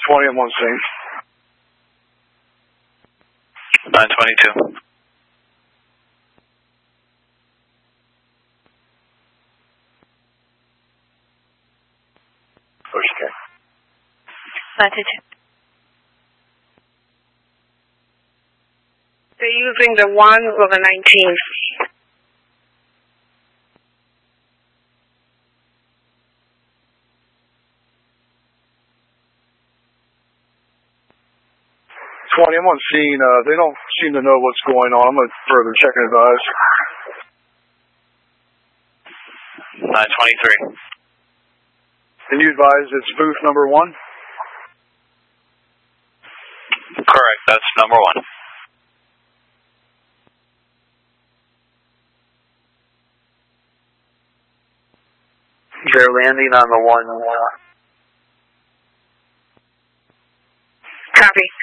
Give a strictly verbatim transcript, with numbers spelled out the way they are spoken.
twenty, I'm on scene. nine twenty-two. Push again. nine two two. They're using the one or the nineteen. twenty, I'm on scene. Uh, they don't seem to know what's going on. I'm going to further check and advise. nine twenty-three. Can you advise it's booth number one? Correct, that's number one. They're landing on the one. Copy.